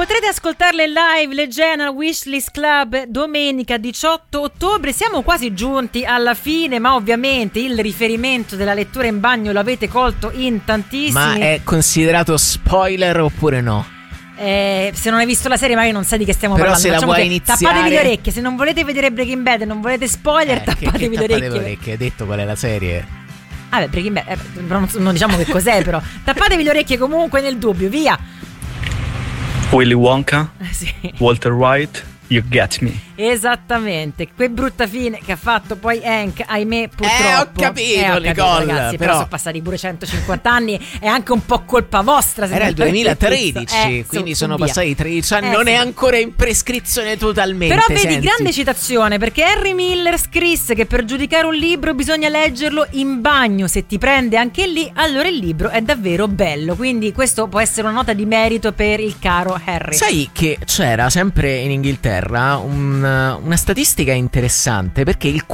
Potrete ascoltarle live, le General Wishlist Club, domenica 18 ottobre. Siamo quasi giunti alla fine, ma ovviamente il riferimento della lettura in bagno lo avete colto in tantissimi. Ma è considerato spoiler oppure no? Se non hai visto la serie magari non sai di che stiamo parlando. Se la vuoi iniziare, tappatevi le orecchie. Se non volete vedere Breaking Bad e non volete spoiler, tappatevi le orecchie. Hai detto qual è la serie? Vabbè, Breaking Bad, non diciamo che cos'è, però tappatevi le orecchie comunque nel dubbio, via. Willy Wonka, sì. Walter White, You Get Me. Esattamente, quel brutta fine che ha fatto poi Hank, ahimè, purtroppo. Ho capito, Nicole, ragazzi, però sono passati pure 150 anni, è anche un po' colpa vostra. Era il 2013, quindi sono passati 13 anni, non è ancora in prescrizione totalmente. Però vedi, grande citazione, perché Henry Miller scrisse che per giudicare un libro bisogna leggerlo in bagno. Se ti prende anche lì, allora il libro è davvero bello. Quindi questo può essere una nota di merito per il caro Harry. Sai che c'era sempre in Inghilterra una statistica interessante, perché il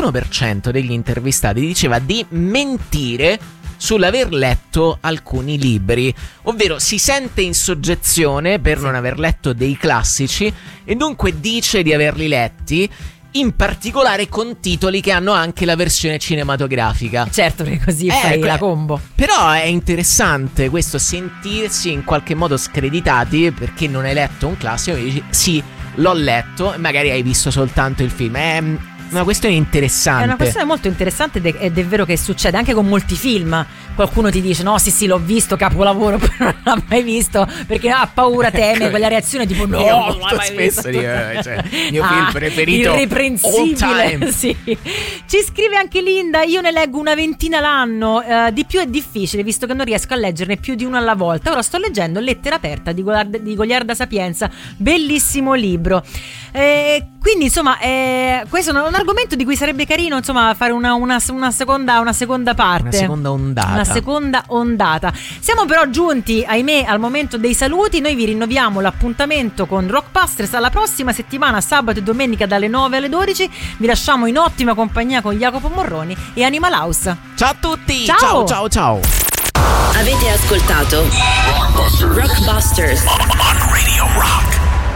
41% degli intervistati diceva di mentire sull'aver letto alcuni libri, ovvero si sente in soggezione per non aver letto dei classici e dunque dice di averli letti, in particolare con titoli che hanno anche la versione cinematografica. Certo, che così fai la combo. Però è interessante questo, sentirsi in qualche modo screditati perché non hai letto un classico e dici sì, l'ho letto e magari hai visto soltanto il film. È una questione interessante. È una questione molto interessante ed è vero che succede anche con molti film. Qualcuno ti dice no, sì, l'ho visto, capolavoro, però non l'ha mai visto perché ha paura, teme quella reazione tipo no, non l'ha mai spesso visto. Mio film preferito irreprensibile. Sì. Ci scrive anche Linda: io ne leggo una ventina l'anno, di più è difficile visto che non riesco a leggerne più di uno alla volta. Ora sto leggendo Lettera aperta di Goliarda Sapienza, bellissimo libro. Quindi insomma questo è un argomento di cui sarebbe carino insomma fare una seconda parte, una seconda ondata. Siamo però giunti, ahimè, al momento dei saluti. Noi vi rinnoviamo l'appuntamento con Rockbusters alla prossima settimana, sabato e domenica dalle 9 alle 12. Vi lasciamo in ottima compagnia con Jacopo Morroni e Animal House. Ciao a tutti, ciao. Avete ascoltato Rockbusters on Radio Rock.